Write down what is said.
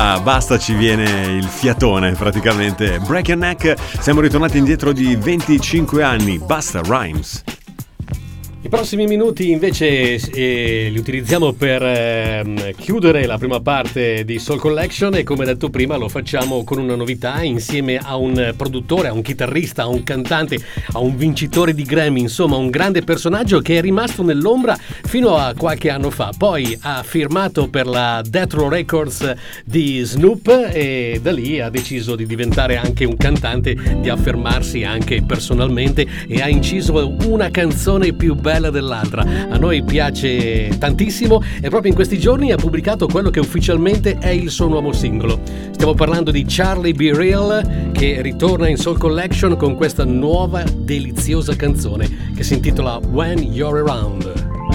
Basta, ci viene il fiatone praticamente. Break Your Neck, siamo ritornati indietro di 25 anni. Busta Rhymes. I prossimi minuti invece li utilizziamo per chiudere la prima parte di Soul Collection e, come detto prima, lo facciamo con una novità insieme a un produttore, a un chitarrista, a un cantante, a un vincitore di Grammy, insomma un grande personaggio che è rimasto nell'ombra fino a qualche anno fa. Poi ha firmato per la Death Row Records di Snoop e da lì ha deciso di diventare anche un cantante, di affermarsi anche personalmente, e ha inciso una canzone più bella dell'altra. A noi piace tantissimo e proprio in questi giorni ha pubblicato quello che ufficialmente è il suo nuovo singolo. Stiamo parlando di Charlie Be Real, che ritorna in Soul Collection con questa nuova deliziosa canzone che si intitola When You're Around.